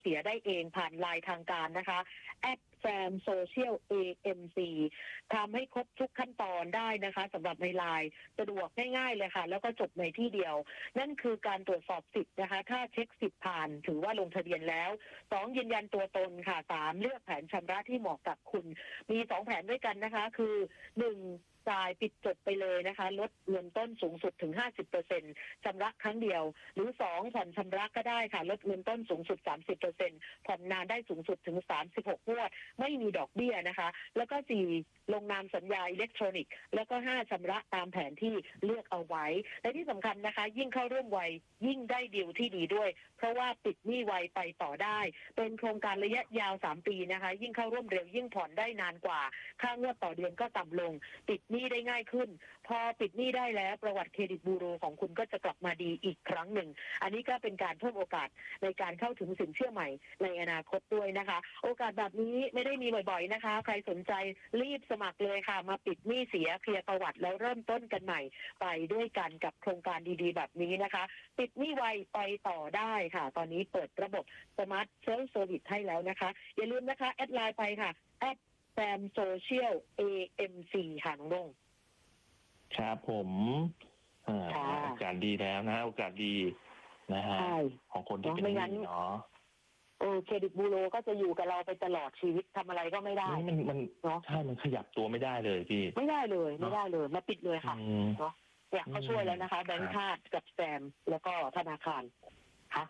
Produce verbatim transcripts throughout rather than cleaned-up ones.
เสียได้เองผ่านไลน์ทางการนะคะแอดแซมโซเชียล เอ เอ็ม ซี ทำให้ครบทุกขั้นตอนได้นะคะสำหรับในไลน์สะดวกง่ายๆเลยค่ะแล้วก็จบในที่เดียวนั่นคือการตรวจสอบสิทธิ์นะคะถ้าเช็คสิทธิ์ผ่านถือว่าลงทะเบียนแล้วสองยืนยันตัวตนค่ะสามเลือกแผนชำระที่เหมาะกับคุณมีสองแผนด้วยกันนะคะคือหนึ่งจ่ายปิดจบไปเลยนะคะลดเงินต้นสูงสุดถึง ห้าสิบเปอร์เซ็นต์ ชำระครั้งเดียวหรือสองผ่อนชำระก็ได้ค่ะลดเงินต้นสูงสุด สามสิบเปอร์เซ็นต์ ผ่อนนานได้สูงสุดถึงสามสิบหกงวดไม่มีดอกเบี้ยนะคะแล้วก็สี่ลงนามสัญญาอิเล็กทรอนิกส์แล้วก็ห้าชำระตามแผนที่เลือกเอาไว้และที่สำคัญนะคะยิ่งเข้าร่วมไวยิ่งได้ดีลที่ดีด้วยเพราะว่าปิดหนี้ไวไปต่อได้เป็นโครงการระยะยาวสามปีนะคะยิ่งเข้าร่วมเร็วยิ่งผ่อนได้นานกว่าค่างวดต่อเดือนก็ต่ำลงปิดหนี้ได้ง่ายขึ้นพอปิดหนี้ได้แล้วประวัติเครดิตบูโรของคุณก็จะกลับมาดีอีกครั้งหนึ่งอันนี้ก็เป็นการเพิ่มโอกาสในการเข้าถึงสินเชื่อใหม่ในอนาคตด้วยนะคะโอกาสแบบนี้ไม่ได้มีบ่อยๆนะคะใครสนใจรีบสมัครเลยค่ะมาปิดหนี้เสียเคลียร์ประวัติแล้วเริ่มต้นกันใหม่ไปด้วยกันกับโครงการดีๆแบบนี้นะคะปิดหนี้ไวไปต่อได้ค่ะตอนนี้เปิดระบบ Smart Self Service ให้แล้วนะคะอย่าลืมนะคะแอดไลน์ไปค่ะแอดแซมโซเชียล เอ เอ็ม ซี ค่ะน้องดงครับผมโอกาสดีแล้วนะโอกาสดีนะฮะของคนที่เป็นหนี้เนาะเออเครดิตบูโรก็จะอยู่กับเราไปตลอดชีวิตทำอะไรก็ไม่ได้มันมันเนาะใช่มันขยับตัวไม่ได้เลยพี่ไม่ได้เลยไม่ได้เลยมาปิดเลยค่ะเนาะอยากเขาช่วยแล้วนะคะแบงก์ชาติกับแซมแล้วก็ธนาคารค่ะ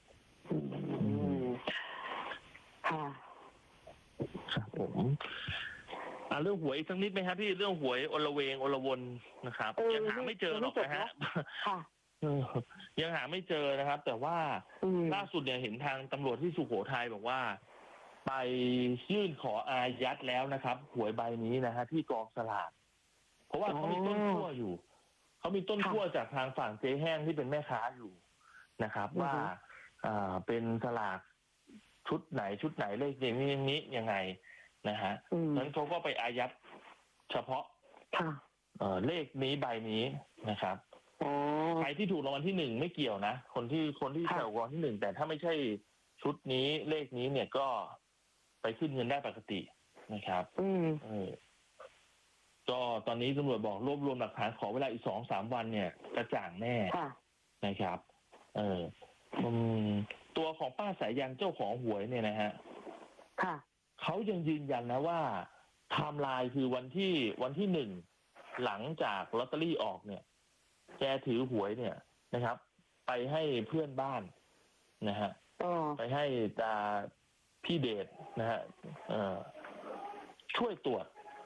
ค่ะครับผมอ่าเรื่องหวยอีกสักนิดไหมครับพี่เรื่องหวยอลเวงอลวนนะครับยังหาไม่เจอหรอกนะฮะยังหาไม่เจอนะครับ แต่ว่าล่าสุดเนี่ยเห็นทางตำรวจที่สุโขทัยบอกว่าไปยื่นขออายัดแล้วนะครับหวยใบนี้นะฮะที่กองสลากเพราะว่าเขามีต้นขั้วอยู่เขามีต้นขั้วจากทางฝั่งเจ๊แห้งที่เป็นแม่ค้าอยู่นะครับว่าอ่าเป็นสลากชุดไหนชุดไหนเลขอย่างนี้อย่างนี้ยังไงนะฮะนั้นเขาก็ไปอายัดเฉพาะเอ่อเลขนี้ใบนี้นะครับใครที่ถูกรางวัลที่หนึ่งไม่เกี่ยวนะคนที่คนที่ถูกรางวัลที่หนึ่งแต่ถ้าไม่ใช่ชุดนี้เลขนี้เนี่ยก็ไปขึ้นเงินได้ปกตินะครับอืมเออก็ตอนนี้ตำรวจบอกรวบรวมหลักฐานขอเวลาอีกสองสามวันเนี่ยกระจ่างแน่นะครับ เออตัวของป้าสายยันเจ้าของหวยเนี่ยนะฮะค่ะเขายังยืนยันนะว่าไทม์ไลน์คือวันที่วันที่หนึ่งหลังจากลอตเตอรี่ออกเนี่ยแกถือหวยเนี่ยนะครับไปให้เพื่อนบ้านนะฮะไปให้ตาพี่เดชนะฮะช่วยตรวจ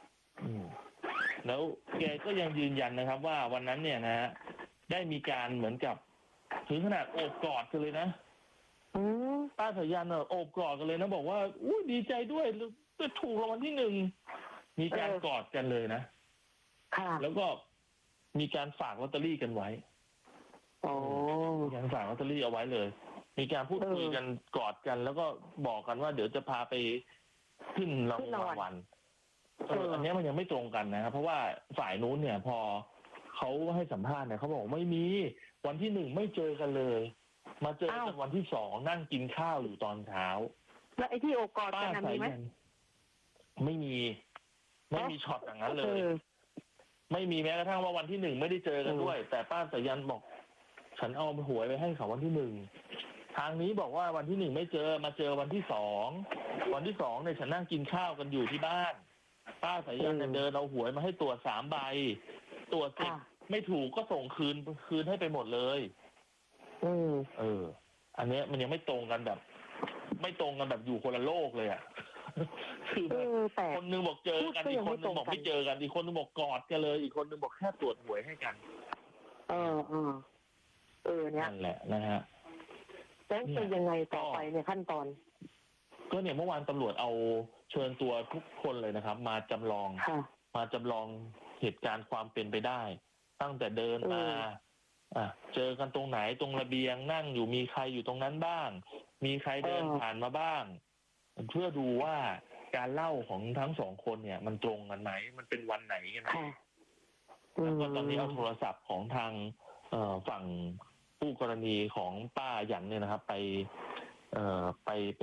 แล้วแกก็ยังยืนยันนะครับว่าวันนั้นเนี่ยนะฮะได้มีการเหมือนกับถึงขนาดโอบกอดกันเลยนะป้าสายันเนอะโอบกอดกันเลยนะบอกว่าอู้ดีใจด้วยจะถูกรางวัลที่หนึ่งมีการกอดกันเลยนะแล้วก็มีการฝากลอตเตอรี่กันไว้มีการฝากลอตเตอรี่เอาไว้เลยมีการพูดคุยกันกอดกันแล้วก็บอกกันว่าเดี๋ยวจะพาไปขึ้นรางวัลเอออันนี้มันยังไม่ตรงกันนะครับเพราะว่าฝ่ายนู้นเนี่ยพอเขาให้สัมภาษณ์เนี่ยเขาบอกไม่มีวันที่หนึ่งไม่เจอกันเลยมาเจอกันวันที่สองนั่งกินข้าวอยู่ตอนเช้าแล้วไอ้ที่โอกอดกันมีไหมไม่มีไม่มีช็อตอย่างนั้นเลยไม่มีแม้กระทั่งว่าวันที่หนึ่งไม่ได้เจอกันด้วยแต่ป้าสายันบอกฉันเอาหวยไปให้เขาวันที่หนึ่งทางนี้บอกว่าวันที่หนึ่งไม่เจอมาเจอวันที่สองวันที่สองเนี่ยฉันนั่งกินข้าวกันอยู่ที่บ้านป้าสายันเดินเอาหวยมาให้ตรวจสามใบตรวจเสร็จไม่ถูกก็ส่งคืนคืนให้ไปหมดเลยเออเอออันนี้มันยังไม่ตรงกันแบบ ไม่ตรงกันแบบอยู่คนละโลกเลยอ่ะคือคนนึงบอกเจอกันอีกคนนึงบอกไม่เจอกันอีกคนนึงบอกกอดกันเลยอีกคนนึงบอกแค่ตรวจหวยให้กันเออเออเออเนี่ยนั่นแหละนะฮะแล้วจะยังไงต่อไปในขั้นตอนก็เนี่ยเมื่อวานตำรวจเอาเชิญตัวทุกคนเลยนะครับมาจำลองมาจำลองเหตุการณ์ความเป็นไปได้ตั้งแต่เดินมาอ่ะเจอกันตรงไหนตรงระเบียงนั่งอยู่มีใครอยู่ตรงนั้นบ้างมีใครเดินผ่านมาบ้างเพื่อดูว่าการเล่าของทั้งสองคนเนี่ยมันตรงกันไหมมันเป็นวันไหนกันแล้วก็ตอนนี้เอาโทรศัพท์ของทางเอ่อฝั่งผู้กรณีของป้าหยันเนี่ยนะครับไปเอ่อไป